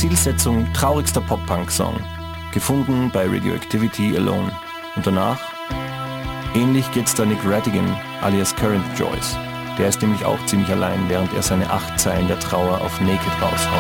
Zielsetzung traurigster Pop-Punk-Song. Gefunden bei Radioactivity Alone. Und danach? Ähnlich geht's da Nick Rattigan alias Current Joyce. Der ist nämlich auch ziemlich allein, während er seine 8 Zeilen der Trauer auf Naked raushaut.